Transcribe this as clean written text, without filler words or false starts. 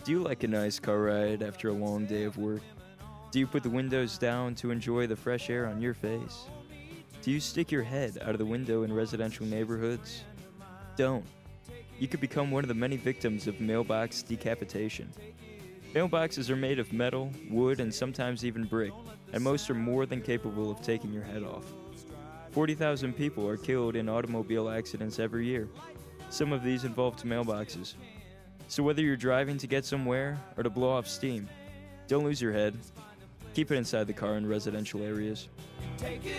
Do you like a nice car ride after a long day of work? Do you put the windows down to enjoy the fresh air on your face? Do you stick your head out of the window in residential neighborhoods? Don't. You could become one of the many victims of mailbox decapitation. Mailboxes are made of metal, wood, and sometimes even brick, and most are more than capable of taking your head off. 40,000 people are killed in automobile accidents every year. Some of these involved mailboxes. So whether you're driving to get somewhere or to blow off steam, don't lose your head. Keep it inside the car in residential areas. Take it